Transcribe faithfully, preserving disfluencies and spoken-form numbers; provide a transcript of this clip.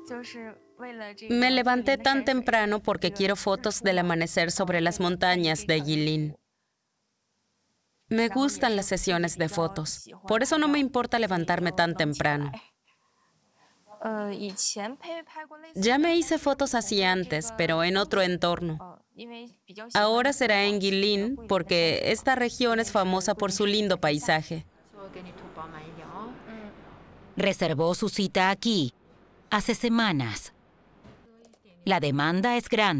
Me levanté tan temprano porque quiero fotos del amanecer sobre las montañas de Guilin. Me gustan las sesiones de fotos, por eso no me importa levantarme tan temprano. Ya me hice fotos así antes, pero en otro entorno. Ahora será en Guilin porque esta región es famosa por su lindo paisaje. Reservó su cita aquí hace semanas. La demanda es grande.